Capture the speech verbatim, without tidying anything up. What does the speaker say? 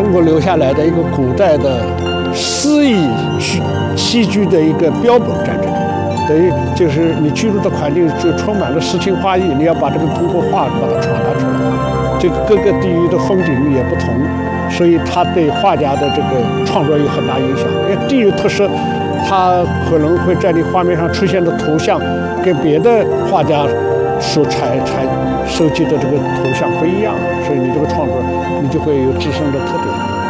中国留下来的一个古代的诗意居栖居的一个标本在这里，等于就是你居住的环境就充满了诗情画意，你要把这个通过画把它传达出来。这个各个地域的风景也不同，所以它对画家的这个创作有很大影响。因为地域特色，它可能会在你画面上出现的图像跟别的画家所采采收集的这个图像不一样，所以你这个创作你就会有自身的特点。